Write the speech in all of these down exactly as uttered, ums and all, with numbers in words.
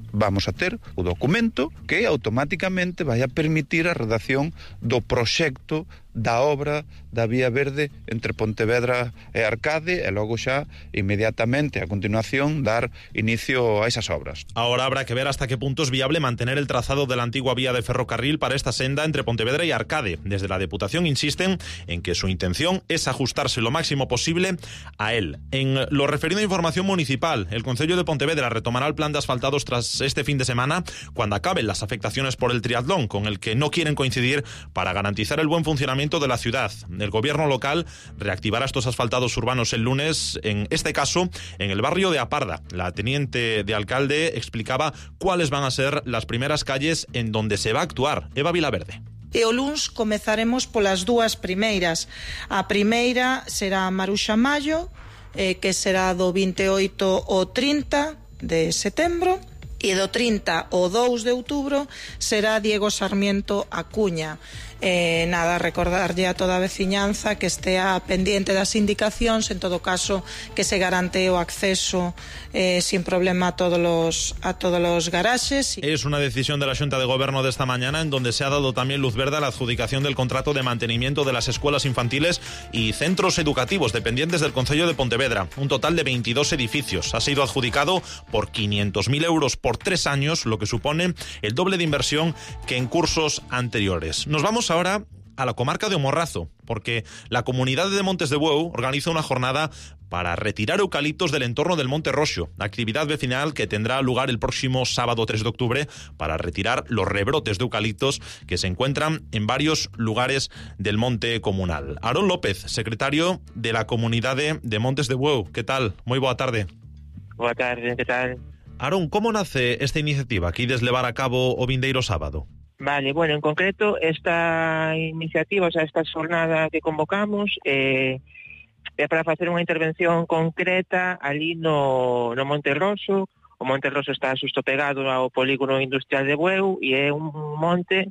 vamos a ter o documento que automáticamente vai a permitir a redacción do proxecto da obra da Vía Verde entre Pontevedra e Arcade e logo xa inmediatamente a continuación dar inicio a esas obras. Ahora habrá que ver hasta qué punto es viable mantener el trazado de la antigua vía de ferrocarril para esta senda entre Pontevedra y Arcade. Desde la Deputación insisten en que su intención es ajustarse lo máximo posible a él. En lo referido a información municipal, el Concello de Pontevedra retomará el plan de asfaltados tras este fin de semana cuando acaben las afectaciones por el triatlón, con el que no quieren coincidir para garantizar el buen funcionamiento de la ciudad. El gobierno local reactivará estos asfaltados urbanos el lunes, en este caso en el barrio de Aparda. La teniente de alcalde explicaba cuáles van a ser las primeras calles en donde se va a actuar. Eva Vilaverde. E o luns comezaremos polas dúas primeiras. A primeira será Maruxa Mayo, eh, que será do veintioito ao trinta de setembro, e do trinta ao dous de outubro será Diego Sarmiento Acuña. Eh, nada, recordarlle a toda a veciñanza que estea pendiente das indicacións, en todo caso que se garante o acceso eh, sin problema a todos los, a todos los garaxes. Es una decisión de la Xunta de Gobierno de esta mañana en donde se ha dado también luz verde a la adjudicación del contrato de mantenimiento de las escuelas infantiles y centros educativos dependientes del Concello de Pontevedra. Un total de veintidós edificios. Ha sido adjudicado por quinientos mil euros por tres años, lo que supone el doble de inversión que en cursos anteriores. Nos vamos ahora a la comarca de O Morrazo, porque la comunidad de Montes de Bueu organiza una jornada para retirar eucaliptos del entorno del Monte Roxo, actividad vecinal que tendrá lugar el próximo sábado tres de octubre para retirar los rebrotes de eucaliptos que se encuentran en varios lugares del monte comunal. Aarón López, secretario de la comunidad de Montes de Bueu. ¿Qué tal? Muy boa tarde. Boa tarde, ¿qué tal? Aarón, como nace esta iniciativa que ides levar a cabo o vindeiro sábado? Vale, bueno, en concreto, esta iniciativa, o sea, esta jornada que convocamos, eh, é para facer unha intervención concreta ali no, no Monte Roxo. O Monte Roxo está xusto pegado ao polígono industrial de Bueu e é un monte,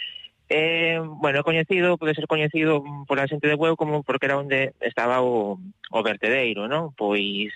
eh, bueno, coñecido, pode ser coñecido por a xente de Bueu como porque era onde estaba o, o vertedeiro, non? Pois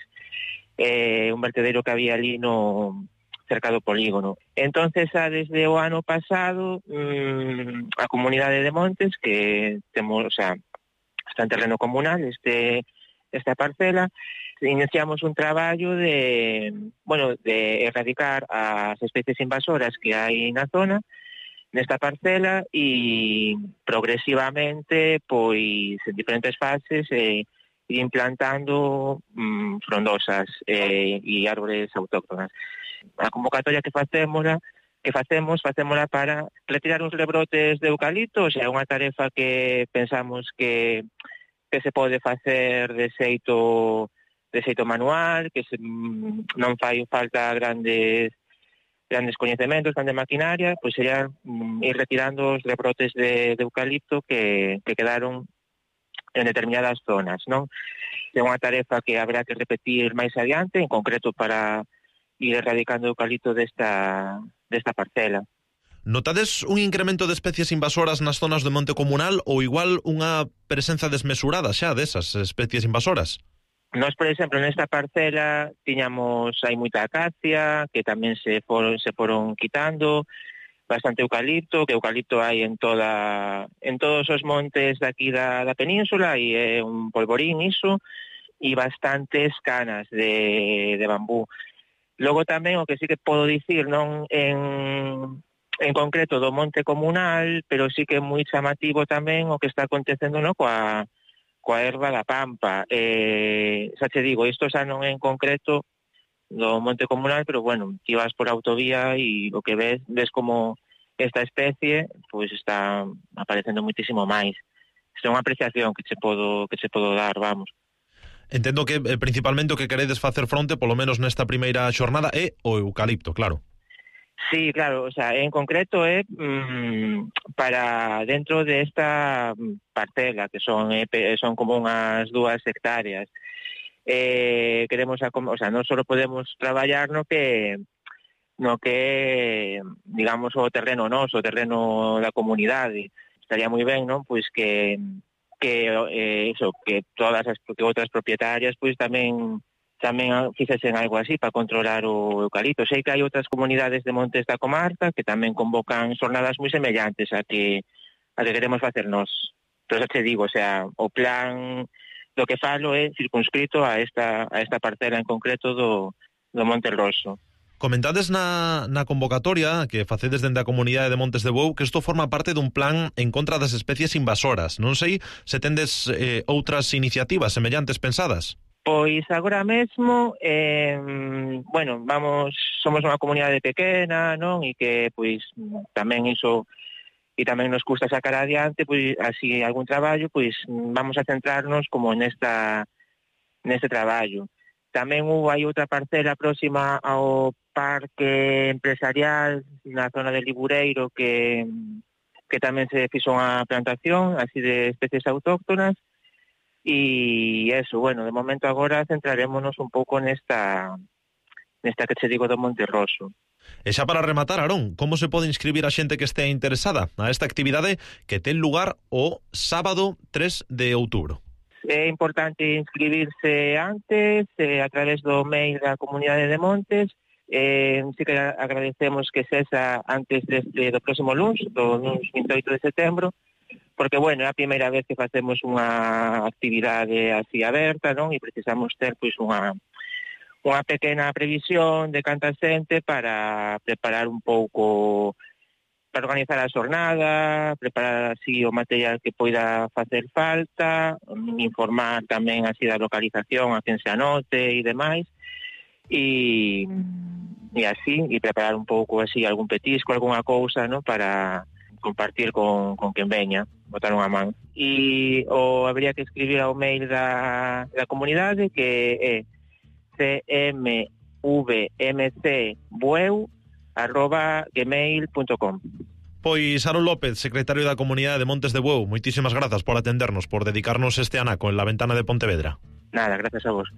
eh, un vertedeiro que había ali no cerca do polígono. Entonces, a desde o ano pasado, mmm, a comunidade de Montes, que temos, o sea, está en terreno comunal, este esta parcela, iniciamos un traballo de, bueno, de erradicar as especies invasoras que hai na zona, nesta parcela, e progresivamente, pois, en diferentes fases, eh, ir implantando mmm, frondosas eh, e árbores autóctonas. A convocatoria que facemos, que facemos, facémola para retirar uns rebrotes de eucalipto, o sea, unha tarefa que pensamos que, que se pode facer de xeito, de xeito manual, que se, non fai falta grandes grandes coñecementos, grande maquinaria, pois sería mm, ir retirando os rebrotes de, de eucalipto que, que quedaron en determinadas zonas, non? É unha tarefa que habrá que repetir máis adiante, en concreto para ir erradicando o eucalipto desta, desta parcela. Notades un incremento de especies invasoras nas zonas do monte comunal ou igual unha presenza desmesurada xa desas especies invasoras? Nós, por exemplo, nesta parcela tiñamos, hai moita acacia, que tamén se foron, se foron quitando, bastante eucalipto, que eucalipto hai en toda en todos os montes daqui da, da península, e é un polvorín iso, e bastantes canas de, de bambú. Logo tamén o que sí que podo dicir, non en, en concreto do monte comunal, pero sí que é moi chamativo tamén o que está acontecendo, no, coa, coa erva da pampa. Eh, xa te digo, isto xa non é en concreto do monte comunal, pero bueno, ti vas por autovía e o que ves, ves como esta especie pois está aparecendo muitísimo máis. Isto é unha apreciación que che podo, que che podo dar, vamos. Entendo que eh, principalmente o que queredes facer fronte, polo menos nesta primeira xornada, é o eucalipto, claro. Sí, claro, o sea, en concreto é mmm, para dentro de esta parcela, que son eh, son como unhas dúas hectáreas. Eh, queremos, a, o sea, non só podemos traballar no que no que digamos o terreno noso, o terreno da comunidade. Estaría moi ben, non? Pois que que eh, eso, que todas as que outras propietarias pois tamén tamén fixesen algo así para controlar o eucalipto. Sei que hai outras comunidades de montes da comarca que tamén convocan xornadas moi semellantes a que a que queremos facer nós. Entón, xa te digo, o sea, o plan do que falo é circunscrito a esta a esta parcela en concreto do, do Monte Roso. Comentades na, na convocatoria que facedes dende a comunidade de Montes de Bueu que isto forma parte dun plan en contra das especies invasoras. Non sei se tendes eh, outras iniciativas semellantes pensadas. Pois agora mesmo, eh, bueno, vamos, somos unha comunidade pequena, non? E que, pois, tamén iso, e tamén nos custa sacar adiante, pois, así, algún traballo, pois, vamos a centrarnos como nesta, neste traballo. Tamén hubo aí outra parcela próxima ao parque empresarial na zona de Libureiro que, que tamén se fixo unha plantación, así, de especies autóctonas. E eso, bueno, de momento agora centrarémonos un pouco nesta nesta que che digo do Monte Roso. E xa para rematar, Aarón, como se pode inscribir a xente que este interesada a esta actividade que ten lugar o sábado tres de outubro? É importante inscribirse antes, eh, a través do mail da Comunidade de Montes. Eh, sí que agradecemos que sexa antes deste, do próximo luns, do luns veintioito de setembro, porque, bueno, é a primeira vez que facemos unha actividade así aberta, non? E precisamos ter, pois, unha, unha pequena previsión de canta xente para preparar un pouco, para organizar a xornada, preparar así o material que poida facer falta, informar tamén así da localización a quen se anote e demais, e, e así, e preparar un pouco así algún petisco, algunha cousa, non? Para compartir con, con quen veña, botar unha man. E o habría que escribir ao mail da, da comunidade que é c m v m c bueu arroba gmail punto com. Pois Aarón López, secretario da Comunidade de Montes de Bueu, moitísimas grazas por atendernos, por dedicarnos este anaco en la ventana de Pontevedra. Nada, gracias a vos.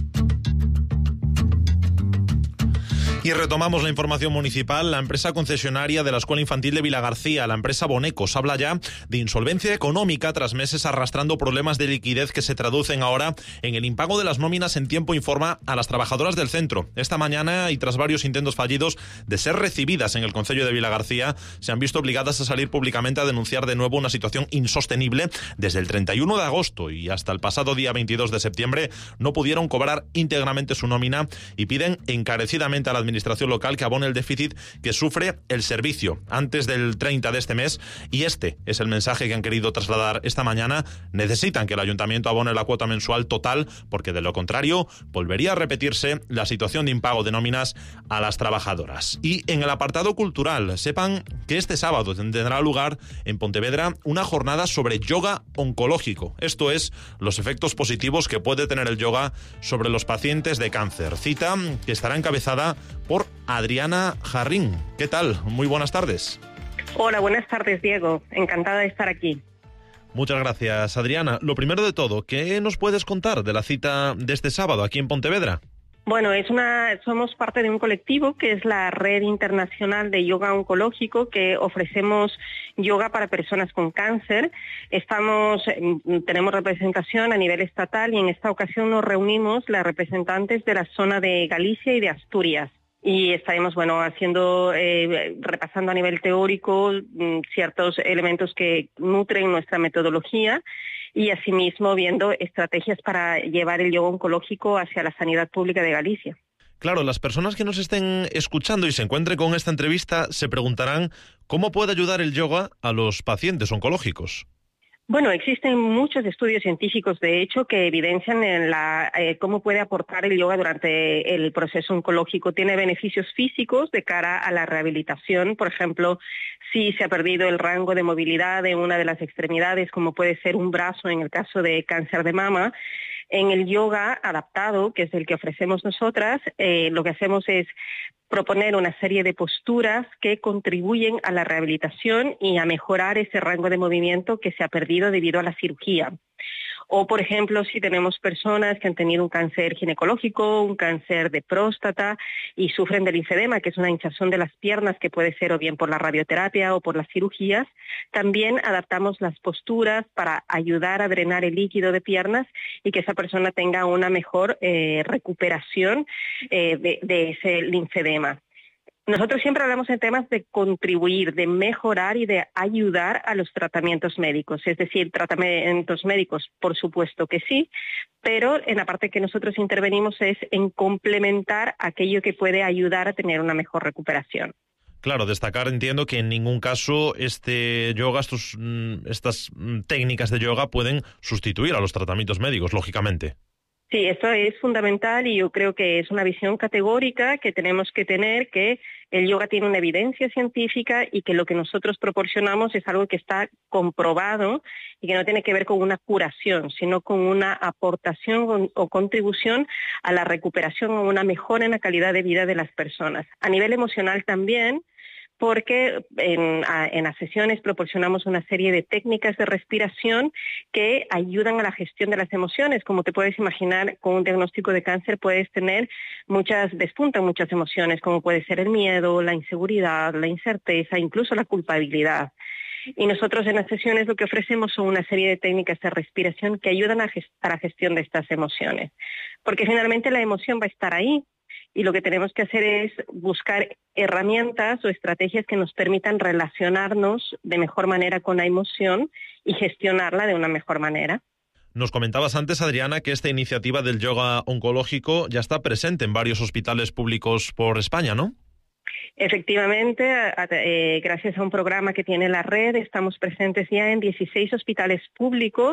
Y retomamos la información municipal. La empresa concesionaria de la Escuela Infantil de Vilagarcía, la empresa Bonecos, habla ya de insolvencia económica tras meses arrastrando problemas de liquidez que se traducen ahora en el impago de las nóminas en tiempo, informa a las trabajadoras del centro. Esta mañana, y tras varios intentos fallidos de ser recibidas en el concello de Vilagarcía, se han visto obligadas a salir públicamente a denunciar de nuevo una situación insostenible. Desde el treinta y uno de agosto y hasta el pasado día veintidós de septiembre no pudieron cobrar íntegramente su nómina y piden encarecidamente a la administración local que abone el déficit que sufre el servicio antes del treinta de este mes, y este es el mensaje que han querido trasladar esta mañana. Necesitan que el ayuntamiento abone la cuota mensual total, porque de lo contrario volvería a repetirse la situación de impago de nóminas a las trabajadoras. Y en el apartado cultural, sepan que este sábado tendrá lugar en Pontevedra una jornada sobre yoga oncológico, esto es, los efectos positivos que puede tener el yoga sobre los pacientes de cáncer. Cita que estará encabezada por Adriana Jarrín. ¿Qué tal? Muy buenas tardes. Hola, buenas tardes, Diego. Encantada de estar aquí. Muchas gracias, Adriana. Lo primero de todo, ¿qué nos puedes contar de la cita de este sábado aquí en Pontevedra? Bueno, es una, somos parte de un colectivo que es la Red Internacional de Yoga Oncológico, que ofrecemos yoga para personas con cáncer. Estamos, tenemos representación a nivel estatal y en esta ocasión nos reunimos las representantes de la zona de Galicia y de Asturias. Y estaremos, bueno, haciendo, eh, repasando a nivel teórico mm, ciertos elementos que nutren nuestra metodología y asimismo viendo estrategias para llevar el yoga oncológico hacia la sanidad pública de Galicia. Claro, las personas que nos estén escuchando y se encuentren con esta entrevista se preguntarán cómo puede ayudar el yoga a los pacientes oncológicos. Bueno, existen muchos estudios científicos, de hecho, que evidencian en la, eh, cómo puede aportar el yoga durante el proceso oncológico. Tiene beneficios físicos de cara a la rehabilitación. Por ejemplo, si se ha perdido el rango de movilidad de una de las extremidades, como puede ser un brazo en el caso de cáncer de mama, en el yoga adaptado, que es el que ofrecemos nosotras, eh, lo que hacemos es proponer una serie de posturas que contribuyen a la rehabilitación y a mejorar ese rango de movimiento que se ha perdido debido a la cirugía. O, por ejemplo, si tenemos personas que han tenido un cáncer ginecológico, un cáncer de próstata y sufren del linfedema, que es una hinchazón de las piernas que puede ser o bien por la radioterapia o por las cirugías, también adaptamos las posturas para ayudar a drenar el líquido de piernas y que esa persona tenga una mejor eh, recuperación eh, de, de ese linfedema. Nosotros siempre hablamos en temas de contribuir, de mejorar y de ayudar a los tratamientos médicos. Es decir, tratamientos médicos, por supuesto que sí, pero en la parte que nosotros intervenimos es en complementar aquello que puede ayudar a tener una mejor recuperación. Claro, destacar, entiendo que en ningún caso este yoga, estos, estas técnicas de yoga pueden sustituir a los tratamientos médicos, lógicamente. Sí, esto es fundamental y yo creo que es una visión categórica que tenemos que tener, que el yoga tiene una evidencia científica y que lo que nosotros proporcionamos es algo que está comprobado y que no tiene que ver con una curación, sino con una aportación o contribución a la recuperación o una mejora en la calidad de vida de las personas. A nivel emocional también, porque en, a, en las sesiones proporcionamos una serie de técnicas de respiración que ayudan a la gestión de las emociones. Como te puedes imaginar, con un diagnóstico de cáncer puedes tener muchas, despuntan muchas emociones, como puede ser el miedo, la inseguridad, la incerteza, incluso la culpabilidad. Y nosotros en las sesiones lo que ofrecemos son una serie de técnicas de respiración que ayudan a, gest- a la gestión de estas emociones. Porque finalmente la emoción va a estar ahí. Y lo que tenemos que hacer es buscar herramientas o estrategias que nos permitan relacionarnos de mejor manera con la emoción y gestionarla de una mejor manera. Nos comentabas antes, Adriana, que esta iniciativa del yoga oncológico ya está presente en varios hospitales públicos por España, ¿no? Efectivamente, eh, gracias a un programa que tiene la red, estamos presentes ya en dieciséis hospitales públicos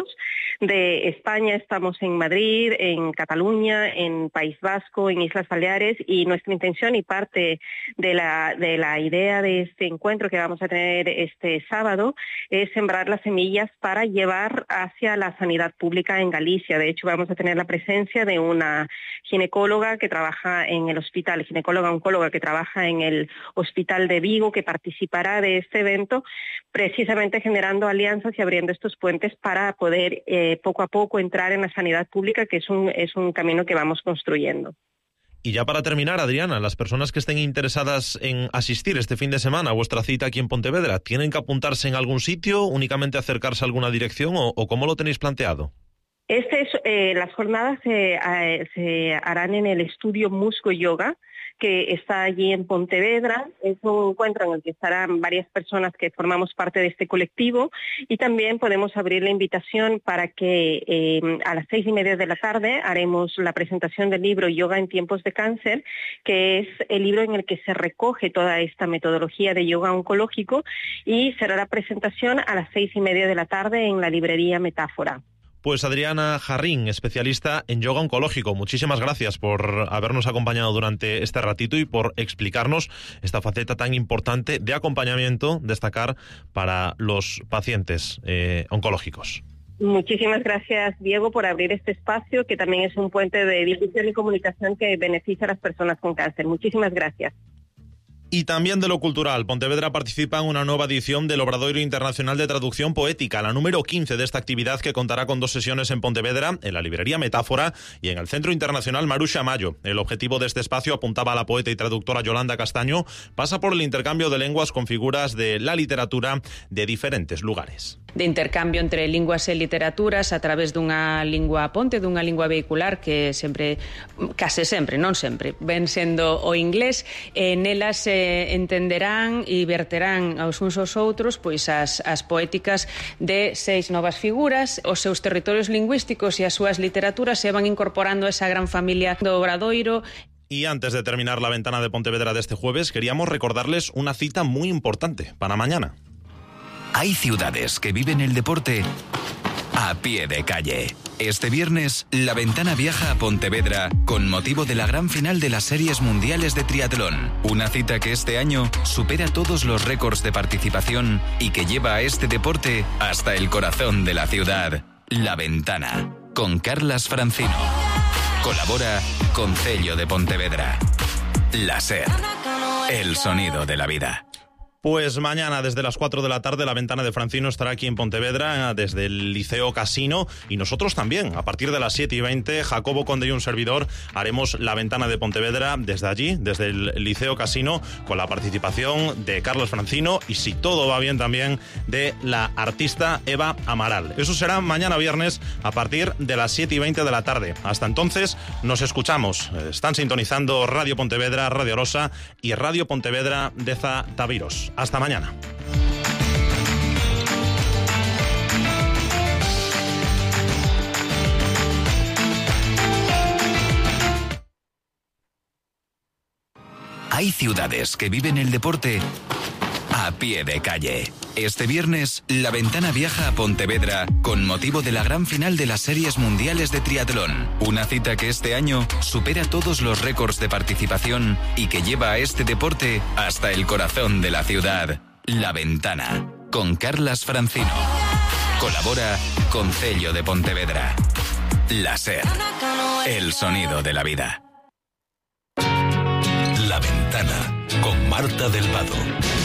de España. Estamos en Madrid, en Cataluña, en País Vasco, en Islas Baleares, y nuestra intención y parte de la, de la idea de este encuentro que vamos a tener este sábado es sembrar las semillas para llevar hacia la sanidad pública en Galicia. De hecho, vamos a tener la presencia de una ginecóloga que trabaja en el hospital, ginecóloga oncóloga que trabaja en el Hospital de Vigo, que participará de este evento, precisamente generando alianzas y abriendo estos puentes para poder eh, poco a poco entrar en la sanidad pública, que es un, es un camino que vamos construyendo. Y ya para terminar, Adriana, las personas que estén interesadas en asistir este fin de semana a vuestra cita aquí en Pontevedra, ¿tienen que apuntarse en algún sitio, únicamente acercarse a alguna dirección o, o cómo lo tenéis planteado? Este es, eh, las jornadas se, eh, se harán en el estudio Musco Yoga, que está allí en Pontevedra. Es un encuentro en el que estarán varias personas que formamos parte de este colectivo, y también podemos abrir la invitación para que eh, a las seis y media de la tarde haremos la presentación del libro Yoga en tiempos de cáncer, que es el libro en el que se recoge toda esta metodología de yoga oncológico, y será la presentación a las seis y media de la tarde en la librería Metáfora. Pues Adriana Jarrín, especialista en yoga oncológico, muchísimas gracias por habernos acompañado durante este ratito y por explicarnos esta faceta tan importante de acompañamiento, destacar para los pacientes eh, oncológicos. Muchísimas gracias, Diego, por abrir este espacio, que también es un puente de difusión y comunicación que beneficia a las personas con cáncer. Muchísimas gracias. Y también de lo cultural, Pontevedra participa en una nueva edición del Obradoiro Internacional de Traducción Poética, la número quince de esta actividad, que contará con dos sesiones en Pontevedra, en la librería Metáfora y en el Centro Internacional Marusha Mayo. El objetivo de este espacio, apuntaba la poeta y traductora Yolanda Castaño, pasa por el intercambio de lenguas con figuras de la literatura de diferentes lugares. De intercambio entre linguas e literaturas a través dunha lingua ponte, dunha lingua vehicular que sempre, case sempre, non sempre, ven sendo o inglés, e nelas eh, entenderán e verterán aos uns aos outros pois as, as poéticas de seis novas figuras. Os seus territorios lingüísticos e as súas literaturas se van incorporando a esa gran familia do Obradoiro. Y antes de terminar la ventana de Pontevedra de este jueves, queríamos recordarles una cita muy importante para mañana. Hay ciudades que viven el deporte a pie de calle. Este viernes, La Ventana viaja a Pontevedra con motivo de la gran final de las Series Mundiales de Triatlón. Una cita que este año supera todos los récords de participación y que lleva a este deporte hasta el corazón de la ciudad. La Ventana, con Carlas Francino. Colabora Concello de Pontevedra. La SER, el sonido de la vida. Pues mañana desde las cuatro de la tarde la Ventana de Francino estará aquí en Pontevedra desde el Liceo Casino y nosotros también. A partir de las siete y veinte, Jacobo Conde y un servidor haremos la Ventana de Pontevedra desde allí, desde el Liceo Casino, con la participación de Carlos Francino y, si todo va bien, también de la artista Eva Amaral. Eso será mañana viernes a partir de las siete y veinte de la tarde. Hasta entonces nos escuchamos. Están sintonizando Radio Pontevedra, Radio Rosa y Radio Pontevedra Deza Taviros. Hasta mañana. Hay ciudades que viven el deporte a pie de calle. Este viernes, La Ventana viaja a Pontevedra con motivo de la gran final de las Series Mundiales de Triatlón. Una cita que este año supera todos los récords de participación y que lleva a este deporte hasta el corazón de la ciudad. La Ventana, con Carlas Francino. Colabora Concello de Pontevedra. La SER, el sonido de la vida. La Ventana, con Marta del Vado.